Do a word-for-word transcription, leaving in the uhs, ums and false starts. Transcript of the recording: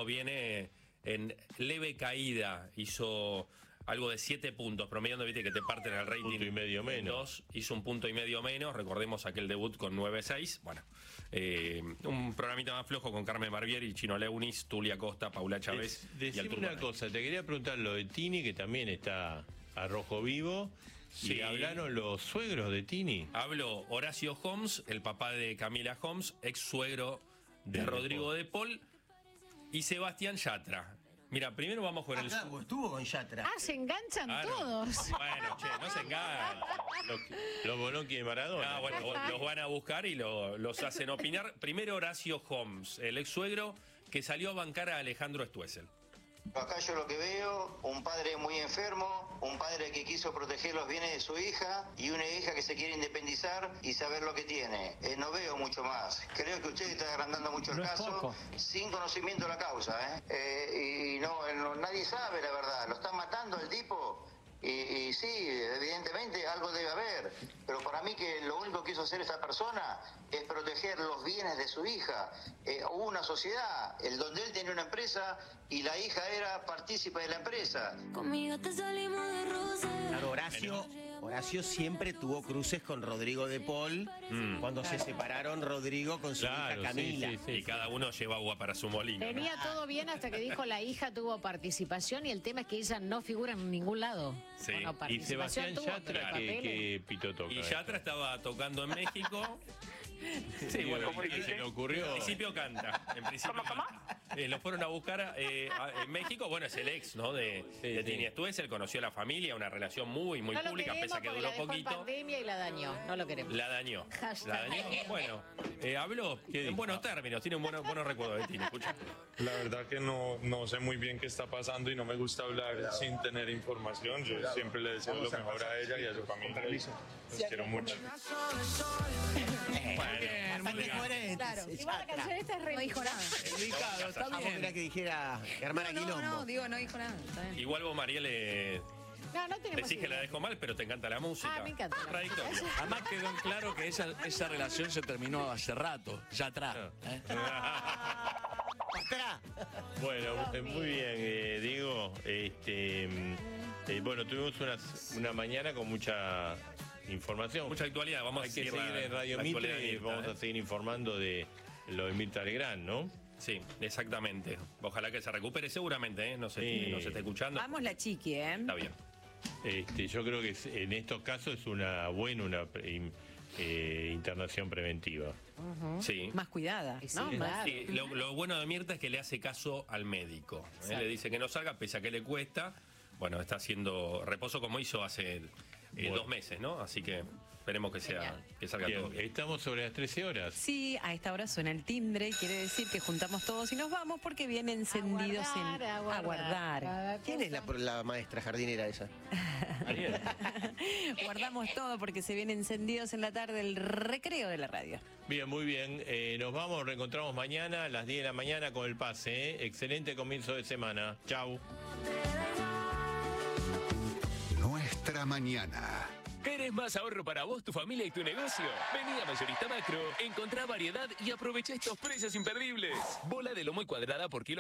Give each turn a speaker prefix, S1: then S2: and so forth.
S1: año viene en leve caída, hizo algo de siete puntos, promediando, viste que te parten el rating.
S2: Punto y medio menos.
S1: Dos, hizo un punto y medio menos, recordemos aquel debut con nueve seis. Bueno, eh, un programita más flojo con Carmen Barbieri, Chino Leunis, Tulia Costa, Paula Chávez.
S2: Des,
S1: y el
S2: una cosa, te quería preguntar lo de Tini, que también está a rojo vivo. Sí. ¿Y hablaron los suegros de Tini?
S1: Habló Horacio Homs, el papá de Camila Homs, ex suegro de, de Rodrigo de Paul, y Sebastián Yatra. Mira, primero vamos con
S3: ah,
S1: el...
S3: Claro, estuvo con Yatra.
S4: Ah, se enganchan ah, todos.
S1: No. Bueno, che, no se enganchan.
S2: Los, los Bolonqui de Maradona.
S1: Ah, bueno, los van a buscar y lo, los hacen opinar. Primero Horacio Homs, el ex suegro que salió a bancar a Alejandro Stuessel.
S5: Acá yo lo que veo, un padre muy enfermo, un padre que quiso proteger los bienes de su hija y una hija que se quiere independizar y saber lo que tiene. Eh, no veo mucho más. Creo que usted está agrandando mucho el no caso sin conocimiento de la causa. ¿eh? Eh, y no, no, nadie sabe la verdad. Lo están matando el tipo. Y, y sí, evidentemente algo debe haber, pero para mí que lo único que quiso hacer esta persona es proteger los bienes de su hija. Eh, hubo una sociedad, el donde él tenía una empresa y la hija era partícipe de la empresa.
S6: Conmigo te salimos de rosa.
S3: Claro, Horacio, Horacio siempre tuvo cruces con Rodrigo de Paul, mm. cuando claro. se separaron Rodrigo con su
S2: claro,
S3: hija Camila.
S1: Sí, sí, sí, y cada uno lleva agua para su molino.
S4: Venía ¿no? todo bien hasta que dijo la hija tuvo participación y el tema es que ella no figura en ningún lado.
S1: Sí.
S4: Bueno,
S2: y Sebastián Yatra que, que pito toca.
S1: Y Yatra estaba tocando en México.
S2: Sí, bueno, ¿cómo se le ocurrió?
S1: En principio canta. En principio ¿Cómo, cómo? Canta. Eh, lo fueron a buscar eh, a, en México. Bueno, es el ex, ¿no? De, sí, de Tini Stuessel, conoció a la familia, una relación muy, muy
S4: no
S1: pública, pese a que duró
S4: la dejó
S1: poquito.
S4: En pandemia y la dañó. No lo queremos.
S1: La dañó. La dañó. Bueno, eh, habló en buenos términos, tiene un buenos, buenos recuerdos de Tini. Escucha.
S7: La verdad que no, no sé muy bien qué está pasando y no me gusta hablar sin tener información. Yo siempre le deseo lo mejor a ella y a su familia. Los quiero mucho.
S3: Bueno, muy bien.
S4: Claro, igual la canción esta es re... No dijo nada.
S3: Delicado, está bien. Vamos a que dijera Germán Aguilombo.
S8: No, no, digo, no dijo nada.
S1: Igual vos, Mariel, le...
S4: No, no tenemos
S1: decís que la dejo mal, pero te encanta la música.
S4: Ah, me encanta.
S1: Contradictorio.
S9: Además quedó en claro que esa, esa relación se terminó hace rato, ya atrás. ¿eh?
S3: Atrás.
S2: Bueno, muy bien, eh, Diego. Este, eh, bueno, tuvimos una, una mañana con mucha información.
S1: Mucha actualidad. Vamos
S2: Hay
S1: a
S2: que seguir
S1: la,
S2: en Radio Mitre y vamos ¿eh? a seguir informando de lo de Mirta Legrand, ¿no?
S1: Sí, exactamente. Ojalá que se recupere seguramente, ¿eh? No sé sí. si nos está escuchando.
S8: Vamos la chiqui, ¿eh?
S1: Está bien.
S2: Este, yo creo que en estos casos es una buena una eh, internación preventiva.
S8: Uh-huh.
S1: Sí.
S8: Más cuidada,
S1: sí,
S8: ¿no?
S1: Más. Sí, lo, lo bueno de Mirta es que le hace caso al médico. ¿eh? Le dice que no salga, pese a que le cuesta. Bueno, está haciendo reposo como hizo hace eh, bueno. dos meses, ¿no? Así que esperemos que sea que salga
S2: bien.
S1: todo bien.
S2: Estamos sobre las trece horas.
S8: Sí, a esta hora suena el timbre y quiere decir que juntamos todos y nos vamos porque vienen encendidos
S4: a guardar,
S8: en
S4: a guardar.
S8: A guardar.
S3: ¿Quién es la, la maestra jardinera esa?
S8: Guardamos todo porque se vienen encendidos en la tarde el recreo de la radio.
S2: Bien, muy bien. Eh, nos vamos, nos reencontramos mañana a las diez de la mañana con el pase. ¿eh? Excelente comienzo de semana. Chau.
S10: Nuestra mañana.
S11: ¿Querés más ahorro para vos, tu familia y tu negocio? Vení a Mayorista Macro, encontrá variedad y aprovecha estos precios imperdibles. Bola de lomo y cuadrada por kilo